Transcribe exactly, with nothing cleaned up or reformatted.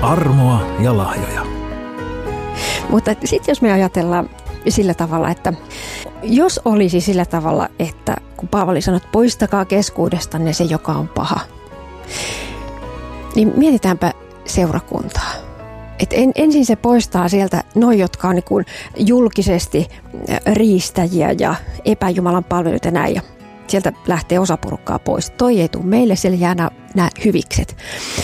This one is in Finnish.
armoa ja lahjoja. Mutta sitten jos me ajatellaan sillä tavalla, että jos olisi sillä tavalla, että kun Paavali sanoo, että poistakaa keskuudestanne se, joka on paha, niin mietitäänpä seurakuntaa. Et en, ensin se poistaa sieltä noin, jotka on niin kuin julkisesti riistäjiä ja epäjumalan palveluita näin. Ja sieltä lähtee osa porukkaa pois. Toi ei tule meille, siellä jää nämä, nämä hyvikset.